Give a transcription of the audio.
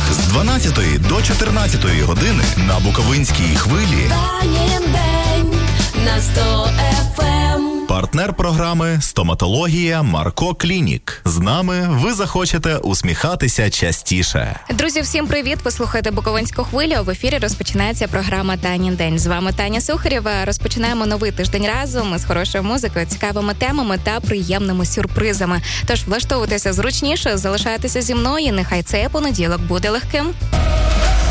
з 12 до 14 години на Буковинській хвилі. Танін день на 100 FM. Партнер програми «Стоматологія Марко Клінік». З нами ви захочете усміхатися частіше. Друзі, всім привіт! Ви слухаєте Буковинську хвилю. В ефірі розпочинається програма «Танін день». З вами Таня Сухарєва. Розпочинаємо новий тиждень разом з хорошою музикою, цікавими темами та приємними сюрпризами. Тож влаштовуйтеся зручніше, залишайтеся зі мною. Нехай цей понеділок буде легким.